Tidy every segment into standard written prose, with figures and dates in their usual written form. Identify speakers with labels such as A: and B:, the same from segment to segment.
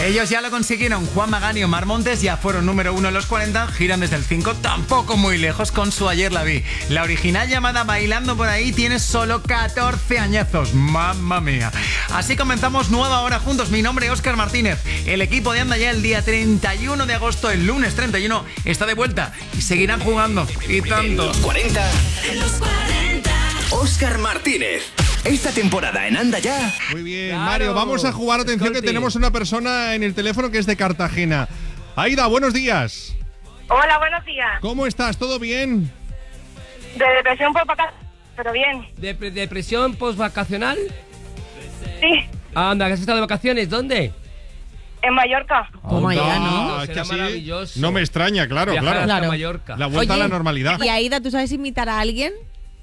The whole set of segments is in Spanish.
A: Ellos ya lo consiguieron. Juan Magán y Omar Montes ya fueron número 1 en los 40, giran desde el 5, tampoco muy lejos con su Ayer la vi. La original llamada Bailando por ahí tiene solo 14 añazos. ¡Mamma mía! Así comenzamos nueva hora juntos. Mi nombre es Óscar Martínez. El equipo de Anda Ya el día 31 de agosto, el lunes 31, está de vuelta y seguirán jugando. Y tanto.
B: En los 40. Óscar Martínez. Esta temporada en Anda Ya.
C: Muy bien,
D: Claro.
C: Mario, vamos a jugar. Atención,
D: Escolti.
C: que tenemos una persona en el teléfono que es de Cartagena. Aida, buenos días.
E: Hola, buenos días.
C: ¿Cómo estás? ¿Todo bien?
E: De depresión por vacaciones, pero bien.
D: ¿Depresión postvacacional?
E: Sí,
D: Anda, que has estado de vacaciones. ¿Dónde?
E: en Mallorca.
F: Toma ya, ¿no?
C: Es que
D: Será
C: así
D: maravilloso.
C: no me extraña, claro,
D: Viajar hasta
F: Claro.
D: Mallorca.
C: La vuelta
F: Oye,
C: a la normalidad.
F: Y Aida, ¿tú sabes imitar a alguien?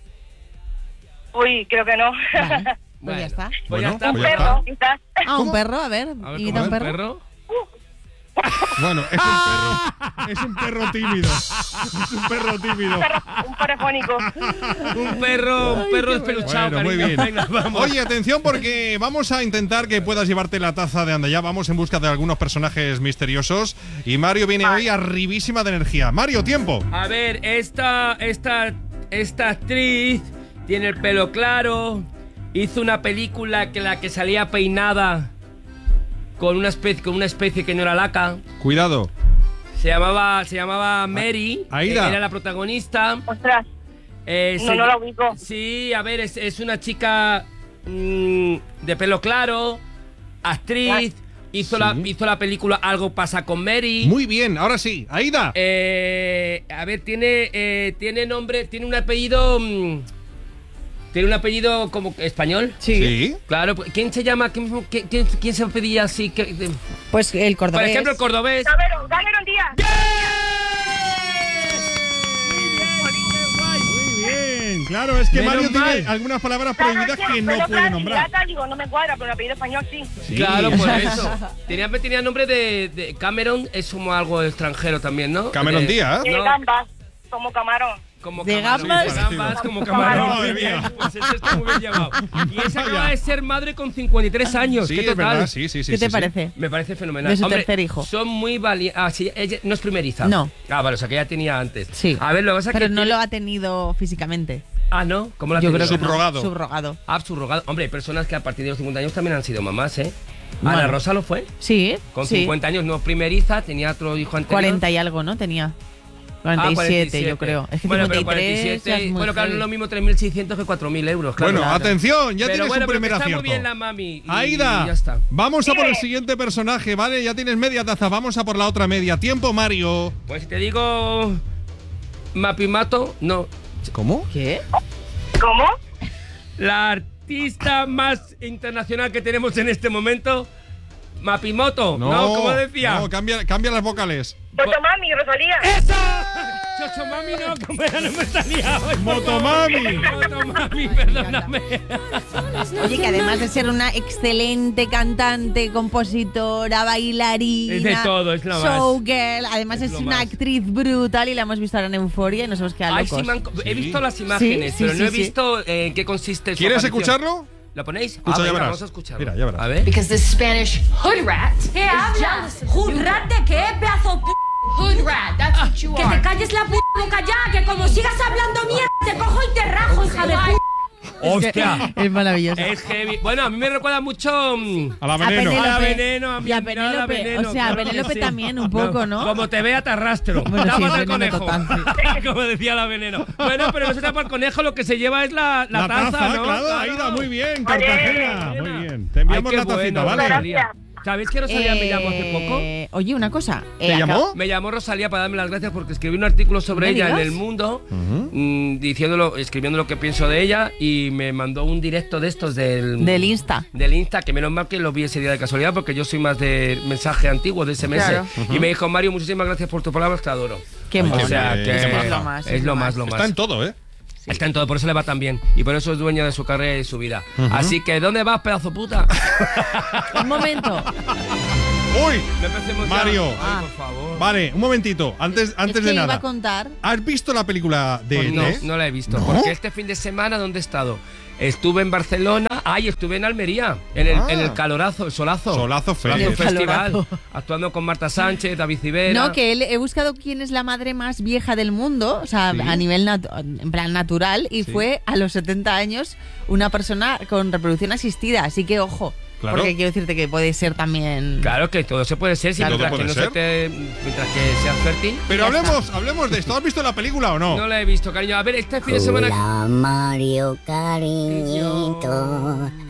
E: Uy, creo que no.
F: Vale, pues
D: Bueno.
F: ya está.
D: Pues
C: Bueno,
D: ya está.
E: Un
C: pues ya
E: perro, quizás.
F: Ah, un perro, a ver.
D: A ver,
F: Imita
D: ¿cómo
F: un
D: es
F: perro.
C: Bueno, es un perro tímido. Es un perro tímido.
E: Un perrofónico.
D: Un perro despeluchado,
C: Bueno, muy
D: cariño.
C: bien.
D: Venga, vamos.
C: Oye, atención, porque vamos a intentar que puedas llevarte la taza de Anda Ya. Vamos en busca de algunos personajes misteriosos. Y Mario viene hoy arribísima de energía. Mario, tiempo.
D: A ver, esta actriz tiene el pelo claro. Hizo una película que la que salía peinada con una especie que no era laca.
C: Cuidado.
D: Se llamaba Mary.
C: Aida.
D: Era la protagonista.
E: Ostras,
D: No
E: no la ubico.
D: Sí, a ver, es una chica de pelo claro, actriz. Hizo la película Algo pasa con Mary.
C: Muy bien, ahora sí. Aida.
D: A ver, tiene nombre, tiene un apellido. Tiene un apellido como español.
C: Sí.
D: Claro, ¿quién se llama? ¿Quién se pedía así?
F: Pues el
D: Por
F: cordobés.
D: ejemplo, el cordobés.
E: Cameron Díaz.
C: Muy bien. Claro, es que
D: Menos
C: Mario
D: mal.
C: tiene algunas palabras
E: Claro,
C: prohibidas
E: es
C: que no
E: pelo
C: puede
E: claro,
C: nombrar.
E: pirata, digo, no me cuadra, pero el apellido español sí.
C: Sí.
D: Claro, por eso. Tenía nombre de Cameron, es como algo extranjero también, ¿no?
C: Cameron
D: De-
C: Díaz.
E: De
D: No.
E: gambas, como camarón.
D: Como
F: ¿De
D: camarón.
F: gambas?
D: De gambas, como
E: Camarón.
D: camarón.
C: Madre mía.
D: Pues eso está muy bien llamado. Y esa acaba
C: Vaya.
D: de ser madre con 53 años.
C: Sí,
D: ¿Qué
C: es
D: total?
C: verdad, sí.
F: ¿Qué te
C: sí.
F: parece?
D: Me parece fenomenal.
F: De su
D: Hombre,
F: tercer hijo.
D: Son muy valientes. Ah, sí, ella no es primeriza.
F: No.
D: Ah, vale, o sea que ya tenía antes.
F: Sí.
D: A ver, lo que pasa es
F: Pero
D: que
F: no
D: tiene-
F: lo ha tenido físicamente.
D: Ah, ¿no? ¿Cómo la
F: Yo
D: tiene?
F: creo que no.
C: Subrogado.
F: Subrogado.
D: Ah, subrogado. Hombre, hay personas que a partir de los 50 años también han sido mamás, ¿eh?
F: Bueno.
D: Ana Rosa lo fue.
F: Sí.
D: Con
F: sí.
D: 50 años, no primeriza, tenía otro hijo anterior.
F: 40 y algo, ¿no? Tenía. 47, yo creo. Es que
D: bueno,
F: 53
D: pero 47,
F: ya es muy
D: bueno, claro, no
F: heavy.
D: es lo mismo 3.600 que 4.000 euros, claro.
C: Bueno,
F: Claro.
C: atención, ya
D: Pero
C: tienes
D: bueno,
C: un
D: pero
C: primer
D: que está
C: acierto.
D: muy bien la mami. Y
C: Aida,
D: ya está.
C: vamos a por el
E: Dime.
C: siguiente personaje, ¿vale? Ya tienes media taza, vamos a por la otra media. Tiempo, Mario.
D: Pues si te digo Mapimato, no.
C: ¿Cómo?
F: ¿Qué?
E: ¿Cómo?
D: La artista más internacional que tenemos en este momento, Mapimoto, ¿no? ¿Cómo decía?
C: No, cambia las vocales.
E: Motomami, Rosalía.
D: ¡Eso! Chochomami no, como ya no me salía hoy. por
C: Motomami.
D: favor. Motomami, perdóname.
F: Oye, que además de ser una excelente cantante, compositora, bailarina,
D: Es de todo, es la más.
F: showgirl, además
D: Es
F: es
D: lo
F: una
D: más.
F: actriz brutal y la hemos visto ahora en Euforia y nos hemos quedado
D: Ay,
F: locos.
D: sí, he visto las imágenes,
F: Sí,
D: pero
F: sí,
D: no he
F: sí.
D: visto en qué consiste su
C: ¿Quieres
D: aparición.
C: escucharlo?
D: ¿Lo ponéis?
C: Escucha, ya
D: venga,
C: verás.
D: vamos a escucharlo.
C: Mira, ya verás.
D: A ver.
G: Because this Spanish hood rat.
H: ¿Qué hablas? ¿Hood rat de qué, pedazo de p***?
G: Hood rat, that's what you
H: Que
G: are.
H: te calles la p*** boca ya, que como sigas hablando mierda, te cojo y te rajo, hija de p***.
D: ¡Hostia!
F: Es maravilloso.
D: Es heavy. Bueno, a mí me recuerda mucho
C: A la veneno.
F: Penélope.
D: a la veneno, a mi
F: Y a
D: admirada
F: Penélope,
D: veneno.
F: o sea, a
D: claro que
F: Penélope
D: sí.
F: también un poco, ¿no?
D: Como te vea, te arrastro.
F: Bueno, sí,
D: Tapas al
F: veneno
D: conejo.
F: total,
D: Como decía la veneno. Bueno, pero no se tapa el conejo, lo que se lleva es la
C: La
D: taza, ¿no?
C: claro, Aida, muy bien,
E: Vale.
C: Cartagena. Muy bien. Te enviamos
D: Ay, qué
C: la tacita,
D: bueno,
C: ¿vale?
D: Rosalía. ¿Sabéis que Rosalía me llamó hace poco?
F: Oye, una cosa.
C: ¿Te llamó?
D: Me llamó Rosalía para darme las gracias porque escribí un artículo sobre
F: ¿Me
D: ella en
F: digas?
D: El Mundo, escribiendo lo que pienso de ella, y me mandó un directo de estos
F: Del Insta.
D: Del Insta, que menos mal que lo vi ese día de casualidad porque yo soy más de mensaje antiguo de SMS.
F: Claro.
D: Y me dijo, Mario, muchísimas gracias por tus palabras, te adoro.
F: Qué
C: Ay,
F: mono.
D: O sea,
C: bien,
D: que
C: qué
D: es
C: maja.
F: lo más,
D: es lo más, lo más.
C: Está en todo, ¿eh?
D: Está en todo, por eso le va tan bien. Y por eso es dueña de su carrera y de su vida. Así que, ¿dónde vas, pedazo puta?
F: Un momento.
C: ¡Uy!
D: No empecemos ya.
C: Mario.
D: Ay, por favor.
C: Vale, un momentito, antes
F: Es que
C: de
F: iba
C: nada.
F: a contar.
C: ¿Has visto la película de
D: Pues
C: ET?
D: no la he visto.
C: ¿No?
D: Porque este fin de semana, ¿dónde he estado? Estuve en Barcelona, y estuve en Almería, en el calorazo, el solazo.
C: Solazo
D: Festival,
F: Calorazo.
D: actuando con Marta Sánchez, David Civera.
F: No, que he buscado quién es la madre más vieja del mundo, o sea, a nivel en plan natural, y fue a los 70 años una persona con reproducción asistida, así que ojo.
C: Claro.
F: Porque quiero decirte que puede ser también.
D: Claro que todo se puede ser,
C: Claro,
D: mientras
C: todo
D: que
C: puede
D: mientras que seas fértil.
C: Pero hablemos de esto. ¿Has visto la película o no?
D: No la he visto, cariño. A ver, este fin de semana.
I: Hola, Mario, cariñito.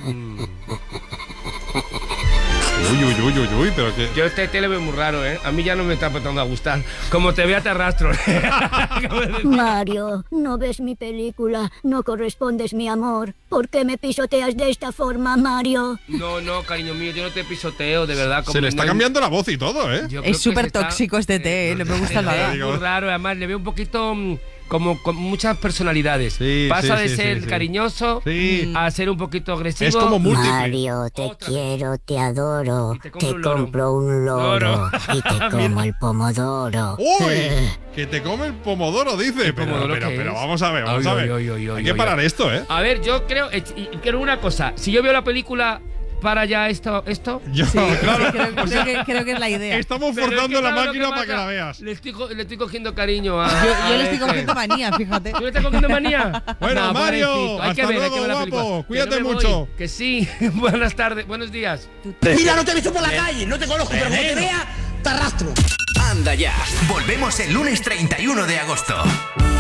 C: Uy, pero que...
D: Yo este le veo muy raro, ¿eh? A mí ya no me está empezando a gustar. Como te vea te arrastro.
I: Mario, no ves mi película, no correspondes mi amor. ¿Por qué me pisoteas de esta forma, Mario?
D: No, cariño mío, yo no te pisoteo, de verdad.
C: Se le está cambiando la voz y todo, ¿eh?
D: Yo creo
F: Es
D: que
F: súper
D: se está-
F: tóxico este té, me gusta el
D: Es
F: valor.
D: muy raro, además le veo un poquito como con muchas personalidades.
C: Sí,
D: Pasa
C: sí,
D: de
C: sí,
D: ser
C: sí, sí.
D: cariñoso
C: Sí.
D: a ser un poquito agresivo.
C: Es como múltiple.
I: Mario, te
D: Otra.
I: quiero, te adoro.
D: Y te compro
I: Te
D: un loro.
I: compro un loro
D: Loro.
I: y te como el pomodoro.
C: ¡Uy! Que te come el pomodoro, dice.
D: pomodoro qué
C: Pero
D: es?
C: vamos a ver, vamos a ver. Hay que parar esto, ¿eh?
D: A ver, yo creo, y quiero una cosa. Si yo veo la película para ya esto.
C: Yo,
F: Sí,
C: claro.
F: creo que es la idea.
C: Estamos
D: Pero es
C: forzando
D: que,
C: la
D: ¿sabes lo
C: máquina
D: que
C: para que
D: pasa?
C: la veas.
D: Le estoy cogiendo cariño a.
F: Yo le estoy
D: este.
F: cogiendo manía, fíjate.
D: ¿Tú le estás cogiendo manía?
C: Bueno,
D: No,
C: Mario,
D: pobrecito. Hay
C: hasta
D: que ver,
C: luego,
D: hay que ver la
C: guapo.
D: película.
C: Cuídate
D: Que no me
C: mucho.
D: voy, que sí. Buenas tardes, buenos días.
J: Mira, no te he visto por la calle, no te conozco, pero como te vea, te arrastro.
B: Anda ya. Volvemos el lunes 31 de agosto.